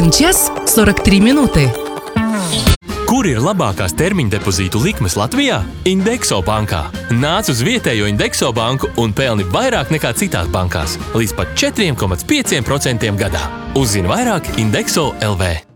Сейчас 43 минуты. Kur ir labākās termiņa depozītu likmes Latvijā? Indexo bankā. Nāc uz vietējo Indexo banku un pelni vairāk nekā citās bankās. Līdz pat 4,5% gadā. Uzzini vairāk Indexo LV.